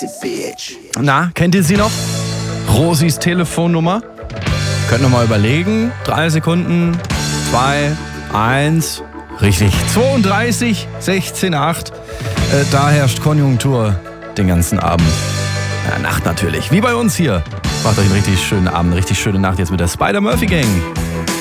Na, kennt ihr sie noch? Rosis Telefonnummer? Könnt ihr mal überlegen. 3 Sekunden, 2, 1. Richtig, 32, 16, 8. Da herrscht Konjunktur den ganzen Abend. Ja, Nacht natürlich, wie bei uns hier. Macht euch einen richtig schönen Abend, eine richtig schöne Nacht jetzt mit der Spider-Murphy Gang.